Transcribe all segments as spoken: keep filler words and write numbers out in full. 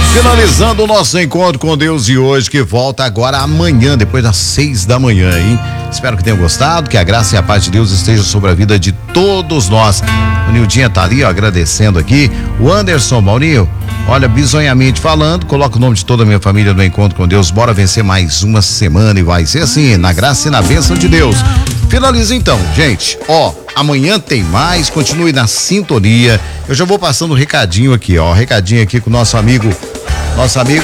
Finalizando o nosso encontro com Deus de hoje, que volta agora amanhã, depois das seis da manhã, hein? Espero que tenham gostado, que a graça e a paz de Deus esteja sobre a vida de todos nós. O Nildinha tá ali, ó, agradecendo aqui. O Anderson, Maurinho, olha, bizonhamente falando, coloca o nome de toda a minha família no encontro com Deus. Bora vencer mais uma semana e vai ser assim, na graça e na bênção de Deus. Finaliza então, gente. Ó, amanhã tem mais, continue na sintonia. Eu já vou passando um recadinho aqui, ó, recadinho aqui com o nosso amigo, nosso amigo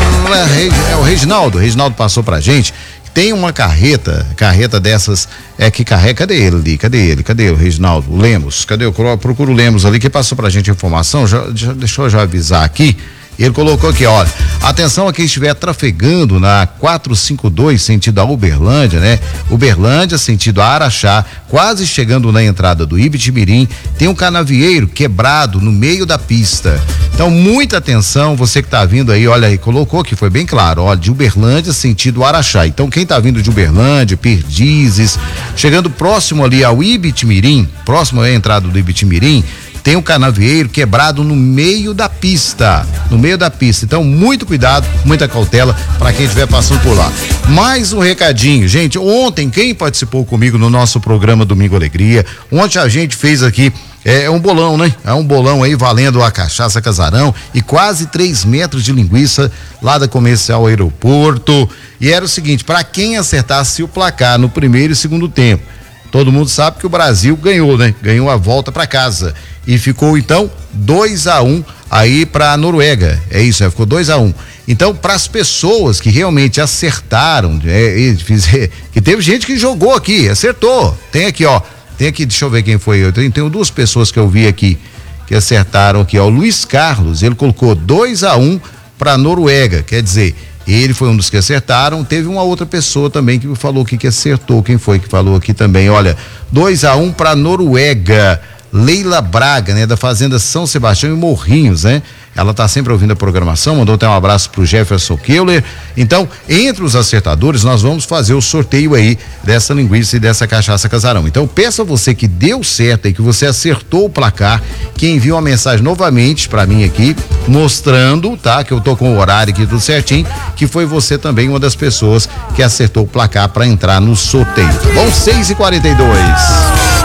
é o Reginaldo. O Reginaldo passou pra gente. Tem uma carreta, carreta dessas, é que carrega, cadê ele ali? Cadê ele? Cadê o Reginaldo? O Lemos, cadê? Eu procuro o Lemos ali, que passou pra gente a informação, já, já, deixa eu já avisar aqui. Ele colocou aqui, olha, atenção a quem estiver trafegando na quatrocentos e cinquenta e dois, sentido a Uberlândia, né? Uberlândia, sentido a Araxá, quase chegando na entrada do Ibitimirim, tem um canavieiro quebrado no meio da pista. Então, muita atenção, você que tá vindo aí, olha aí, colocou que foi bem claro, olha, de Uberlândia, sentido Araxá. Então, quem tá vindo de Uberlândia, Perdizes, chegando próximo ali ao Ibitimirim, próximo à entrada do Ibitimirim, tem um canavieiro quebrado no meio da pista, no meio da pista. Então, muito cuidado, muita cautela para quem estiver passando por lá. Mais um recadinho, gente. Ontem, quem participou comigo no nosso programa Domingo Alegria, ontem a gente fez aqui é um bolão, né? É um bolão aí valendo a cachaça Casarão e quase três metros de linguiça lá da Comercial Aeroporto. E era o seguinte, para quem acertasse o placar no primeiro e segundo tempo, todo mundo sabe que o Brasil ganhou, né? Ganhou a volta para casa. E ficou então dois a um aí para a Noruega. É isso, né? Ficou dois a um. Então, para as pessoas que realmente acertaram, é, é, que teve gente que jogou aqui, acertou. Tem aqui, ó. Tem aqui, deixa eu ver quem foi. Eu tenho, tenho duas pessoas que eu vi aqui que acertaram aqui, ó. O Luiz Carlos, ele colocou dois a um para a Noruega. Quer dizer, ele foi um dos que acertaram. Teve uma outra pessoa também que falou que, que acertou. Quem foi que falou aqui também? Olha, dois a um para a Noruega. Leila Braga, né, da Fazenda São Sebastião e Morrinhos, né? Ela tá sempre ouvindo a programação, mandou até um abraço pro Jefferson Keuler. Então, entre os acertadores, nós vamos fazer o sorteio aí dessa linguiça e dessa cachaça Casarão. Então, peço a você que deu certo e que você acertou o placar, que envie uma mensagem novamente para mim aqui, mostrando, tá? Que eu tô com o horário aqui tudo certinho, que foi você também uma das pessoas que acertou o placar para entrar no sorteio, tá bom? seis e quarenta e dois.